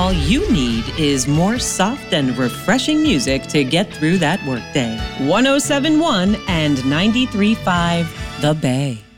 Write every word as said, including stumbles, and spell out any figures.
all you need is more soft and refreshing music to get through that workday. one oh seven point one and ninety-three point five The Bay.